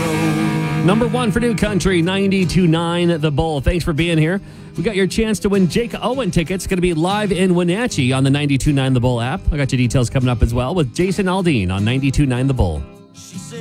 Number one for New Country, 92.9 The Bull. Thanks for being here. We got your chance to win Jake Owen tickets. Going to be live in Wenatchee on the 92.9 The Bull app. I got your details coming up as well with Jason Aldean on 92.9 The Bull.